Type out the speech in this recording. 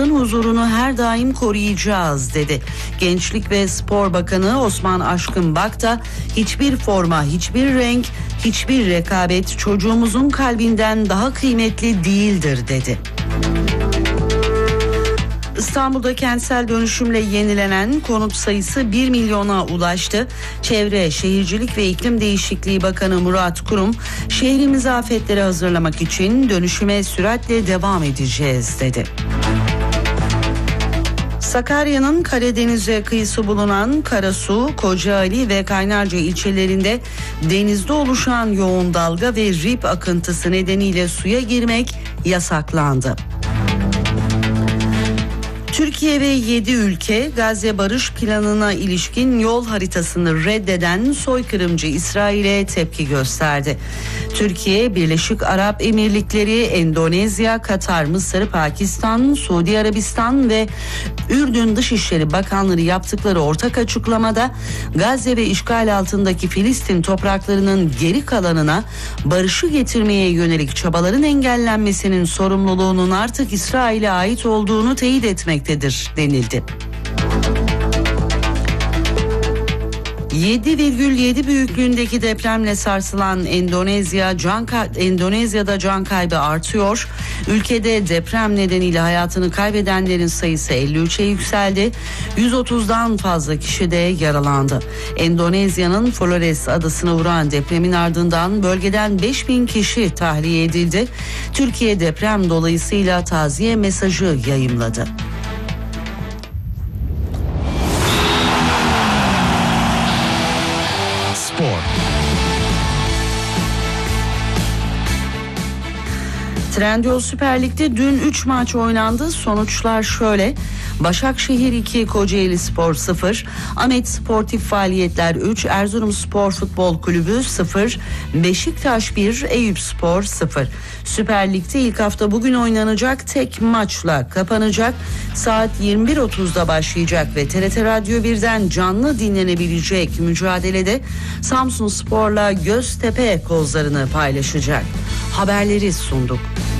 halkımızın huzurunu her daim koruyacağız dedi. Gençlik ve Spor Bakanı Osman Aşkın Bak da hiçbir forma, hiçbir renk, hiçbir rekabet çocuğumuzun kalbinden daha kıymetli değildir dedi. İstanbul'da kentsel dönüşümle yenilenen konut sayısı 1 milyona ulaştı. Çevre, Şehircilik ve İklim Değişikliği Bakanı Murat Kurum, şehrimizi afetlere hazırlamak için dönüşüme süratle devam edeceğiz dedi. Sakarya'nın Karadeniz'e kıyısı bulunan Karasu, Kocaeli ve Kaynarca ilçelerinde denizde oluşan yoğun dalga ve rip akıntısı nedeniyle suya girmek yasaklandı. Türkiye ve 7 ülke Gazze Barış Planı'na ilişkin yol haritasını reddeden soykırımcı İsrail'e tepki gösterdi. Türkiye, Birleşik Arap Emirlikleri, Endonezya, Katar, Mısır, Pakistan, Suudi Arabistan ve Ürdün Dışişleri Bakanları yaptıkları ortak açıklamada Gazze ve işgal altındaki Filistin topraklarının geri kalanına barışı getirmeye yönelik çabaların engellenmesinin sorumluluğunun artık İsrail'e ait olduğunu teyit etmektedir denildi. 7,7 büyüklüğündeki depremle sarsılan Endonezya'da can kaybı artıyor. Ülkede deprem nedeniyle hayatını kaybedenlerin sayısı 53'e yükseldi. 130'dan fazla kişi de yaralandı. Endonezya'nın Flores adasına vuran depremin ardından bölgeden 5.000 kişi tahliye edildi. Türkiye deprem dolayısıyla taziye mesajı yayımladı. Trendyol Süper Lig'de dün 3 maç oynandı. Sonuçlar şöyle: Başakşehir 2, Kocaelispor 0, Ahmet Sportif Faaliyetler 3, Erzurumspor Futbol Kulübü 0, Beşiktaş 1, Eyüpspor 0. Süper Lig'de ilk hafta bugün oynanacak, tek maçla kapanacak. Saat 21.30'da başlayacak ve TRT Radyo 1'den canlı dinlenebilecek mücadelede Samsunspor'la Göztepe kozlarını paylaşacak. Haberleri sunduk.